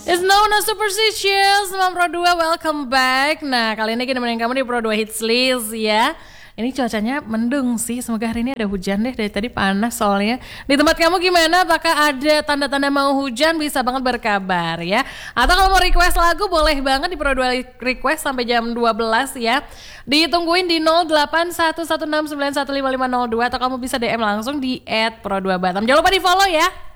It's known as Superstitious sama Pro 2, welcome back. Nah, kali ini kita nemenin kamu di Pro 2 Hits List ya. Ini cuacanya mendung sih, semoga hari ini ada hujan deh. Dari tadi panas soalnya. Di tempat kamu gimana? Apakah ada tanda-tanda mau hujan? Bisa banget berkabar ya. Atau kalau mau request lagu boleh banget di Pro 2 request sampai jam 12 ya. Ditungguin di 081169155502 atau kamu bisa DM langsung di @pro2batam. Jangan lupa di follow ya.